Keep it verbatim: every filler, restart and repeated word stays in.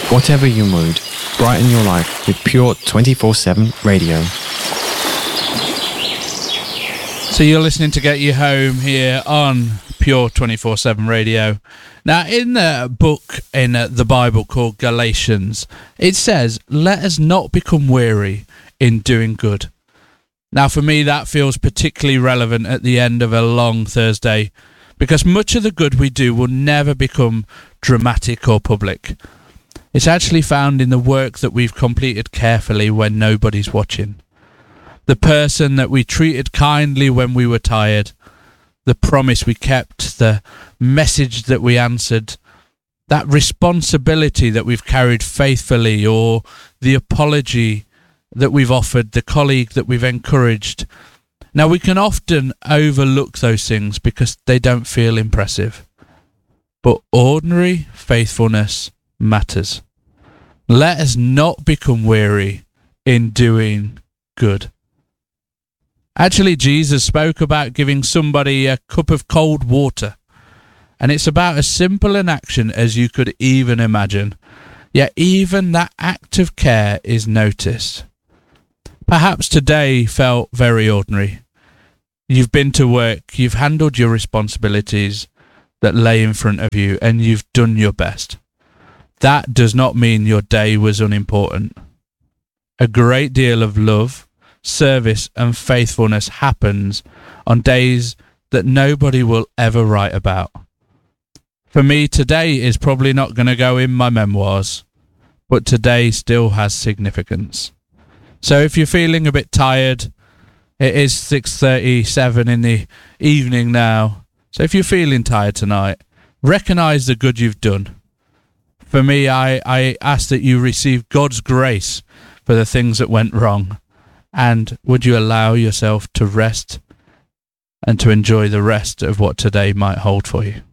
Whatever your mood, brighten your life with Pure twenty-four seven Radio. So you're listening to Get You Home here on Pure twenty-four seven Radio. Now, in the book in uh, the Bible called Galatians, it says, let us not become weary in doing good. Now, for me, that feels particularly relevant at the end of a long Thursday, because much of the good we do will never become dramatic or public. It's actually found in the work that we've completed carefully when nobody's watching. The person that we treated kindly when we were tired, the promise we kept, the message that we answered, that responsibility that we've carried faithfully, or the apology that we've offered, the colleague that we've encouraged. Now, we can often overlook those things because they don't feel impressive. But ordinary faithfulness matters. Let us not become weary in doing good. Actually, Jesus spoke about giving somebody a cup of cold water, and it's about as simple an action as you could even imagine. Yet even that act of care is noticed. Perhaps today felt very ordinary. You've been to work, you've handled your responsibilities that lay in front of you, and you've done your best. That does not mean your day was unimportant. A great deal of love, service and faithfulness happens on days that nobody will ever write about. For me, today is probably not going to go in my memoirs, but today still has significance. So if you're feeling a bit tired, it is six thirty-seven in the evening now. So if you're feeling tired tonight, recognise the good you've done. For me, I, I ask that you receive God's grace for the things that went wrong. And would you allow yourself to rest and to enjoy the rest of what today might hold for you?